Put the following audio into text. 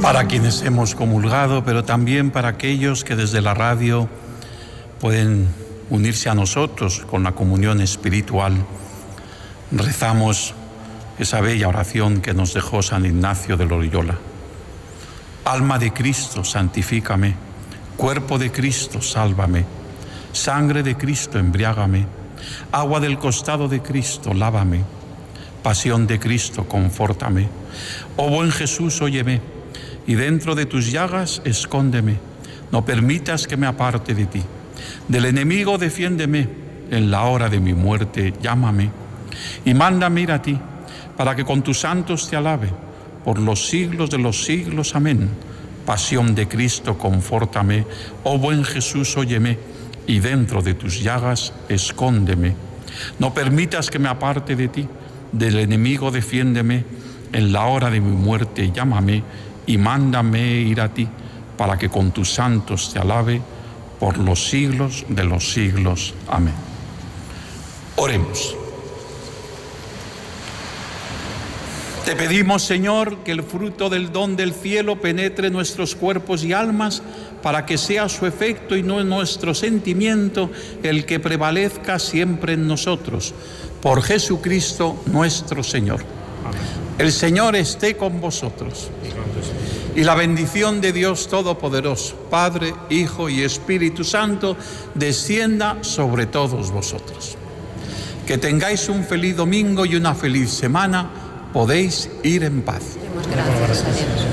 para quienes hemos comulgado, pero también para aquellos que desde la radio pueden unirse a nosotros con la comunión espiritual. Rezamos esa bella oración que nos dejó San Ignacio de Loyola. Alma de Cristo, santifícame. Cuerpo de Cristo, sálvame. Sangre de Cristo, embriágame. Agua del costado de Cristo, lávame. Pasión de Cristo, confórtame. Oh buen Jesús, óyeme, y dentro de tus llagas escóndeme. No permitas que me aparte de ti. Del enemigo defiéndeme. En la hora de mi muerte, llámame. Y mándame ir a ti, para que con tus santos te alabe. Por los siglos de los siglos, amén. Pasión de Cristo, confórtame. Oh buen Jesús, óyeme, y dentro de tus llagas escóndeme. No permitas que me aparte de ti. Del enemigo defiéndeme. En la hora de mi muerte llámame y mándame ir a ti, para que con tus santos te alabe por los siglos de los siglos. Amén. Oremos. Te pedimos, Señor, que el fruto del don del cielo penetre nuestros cuerpos y almas, para que sea su efecto y no nuestro sentimiento el que prevalezca siempre en nosotros. Por Jesucristo nuestro Señor. Amén. El Señor esté con vosotros. Y la bendición de Dios Todopoderoso, Padre, Hijo y Espíritu Santo, descienda sobre todos vosotros. Que tengáis un feliz domingo y una feliz semana. Podéis ir en paz. Demos gracias a Dios.